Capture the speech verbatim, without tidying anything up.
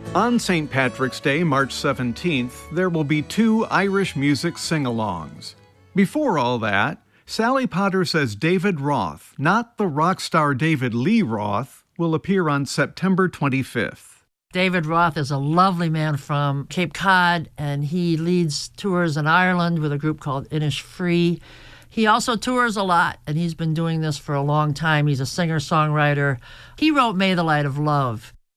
On Saint Patrick's Day, March seventeenth, there will be two Irish music sing-alongs. Before all that, Sally Potter says David Roth, not the rock star David Lee Roth, will appear on September twenty-fifth. David Roth is a lovely man from Cape Cod, and he leads tours in Ireland with a group called Innisfree. He also tours a lot, and he's been doing this for a long time. He's a singer-songwriter. He wrote May the Light of Love.